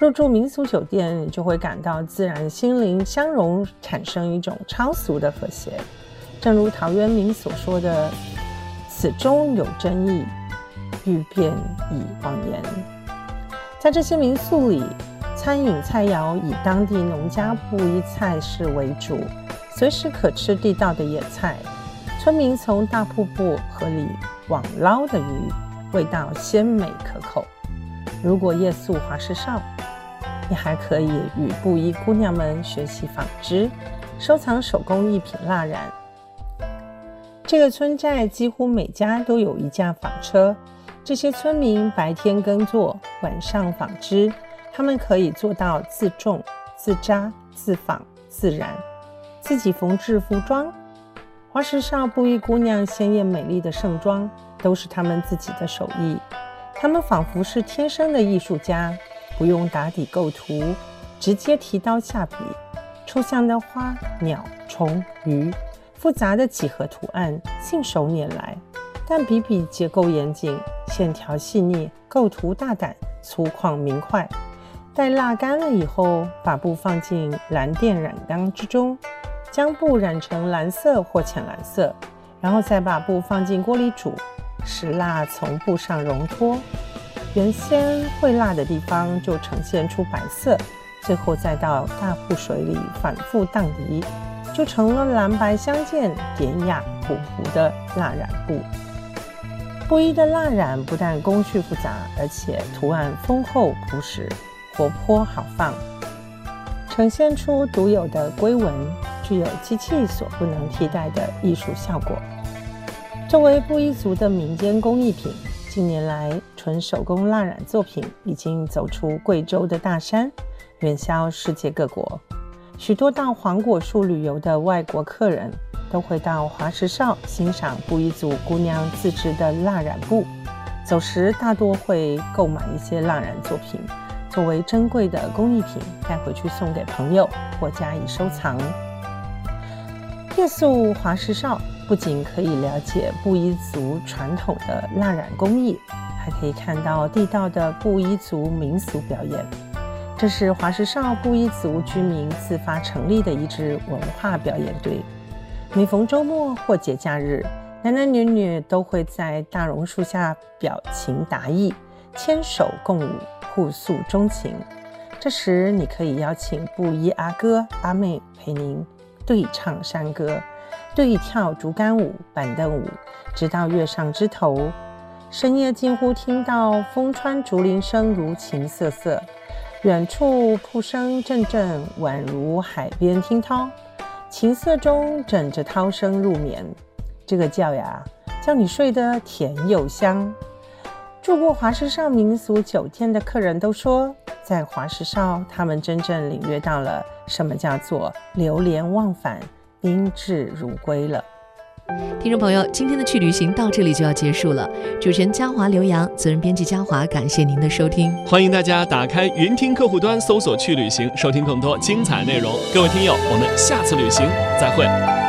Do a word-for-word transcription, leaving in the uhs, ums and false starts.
入住民俗酒店，你就会感到自然心灵相融，产生一种超俗的和谐。正如陶渊明所说的，此中有真意，欲辨已忘言。在这些民宿里，餐饮菜肴以当地农家布依菜式为主，随时可吃地道的野菜。村民从大瀑布河里网捞的鱼，味道鲜美可口。如果夜宿华石哨，你还可以与布依姑娘们学习纺织，收藏手工艺品蜡染。这个村寨几乎每家都有一架纺车，这些村民白天耕作，晚上纺织。他们可以做到自种、自扎、自纺、自染，自己缝制服装。华石哨布依姑娘鲜艳美丽的盛装，都是他们自己的手艺。他们仿佛是天生的艺术家，不用打底构图，直接提刀下笔。抽象的花、鸟、虫、鱼，复杂的几何图案，信手拈来。但笔笔结构严谨，线条细腻，构图大胆，粗犷明快。待蜡干了以后，把布放进蓝靛染缸之中，将布染成蓝色或浅蓝色，然后再把布放进锅里煮，使蜡从布上溶脱。原先会蜡的地方就呈现出白色，最后再到大瀑水里反复荡涤，就成了蓝白相间、典雅朴朴的蜡染布。布依的蜡染不但工序复杂，而且图案丰厚朴实，活泼豪放，呈现出独有的龟纹，具有机器所不能替代的艺术效果。作为布依族的民间工艺品，近年来纯手工蜡染作品已经走出贵州的大山，远销世界各国。许多到黄果树旅游的外国客人都会到华石哨欣赏布依族姑娘自制的蜡染布，走时大多会购买一些蜡染作品，作为珍贵的工艺品带回去送给朋友或加以收藏。夜宿华石哨不仅可以了解布依族传统的蜡染工艺，还可以看到地道的布依族民俗表演。这是华石哨布依族居民自发成立的一支文化表演队。每逢周末或节假日，男男女女都会在大榕树下表情达意，牵手共舞，互诉衷情。这时你可以邀请布依阿哥阿妹陪您对唱山歌，对跳竹竿舞、板凳舞，直到月上枝头。深夜近乎听到风穿竹林声如琴瑟瑟，远处瀑声阵阵，宛如海边听涛。琴瑟中枕着涛声入眠，这个觉呀，叫你睡得甜又香。住过华石哨民俗酒店的客人都说，在华石哨他们真正领略到了什么叫做流连忘返、宾至如归了。 听众朋友，今天的去旅行到这里就要结束了。主持人嘉华、刘洋，责任编辑嘉华，感谢您的收听。 欢迎大家打开云听客户端，搜索去旅行，收听更多精彩内容。各位听友，我们下次旅行再会。